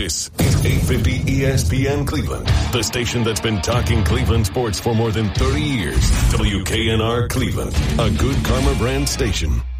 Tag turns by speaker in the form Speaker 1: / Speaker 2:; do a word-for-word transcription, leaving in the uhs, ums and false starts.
Speaker 1: This is eight fifty E S P N Cleveland, the station that's been talking Cleveland sports for more than thirty years. W K N R Cleveland, a Good Karma brand station.